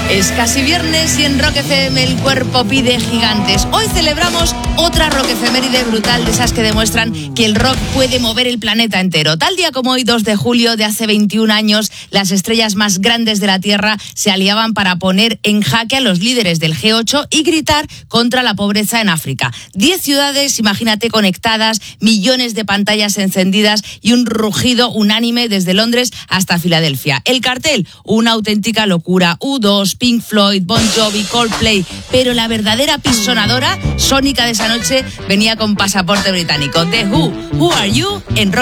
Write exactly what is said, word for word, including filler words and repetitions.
Es casi viernes y en Rock F M el cuerpo pide gigantes. Hoy celebramos otra rock efeméride brutal, de esas que demuestran que el rock puede mover el planeta entero. Tal día como hoy, dos de julio de hace veintiún años, las estrellas más grandes de la Tierra se aliaban para poner en jaque a los líderes del G ocho y gritar contra la pobreza en África. Diez ciudades, imagínate, conectadas, millones de pantallas encendidas y un rugido unánime desde Londres hasta Filadelfia. El cartel, una auténtica locura. U dos, Pink Floyd, Bon Jovi, Coldplay, pero la verdadera pisonadora sónica de esa noche venía con pasaporte británico. The Who, Who Are You? En Rock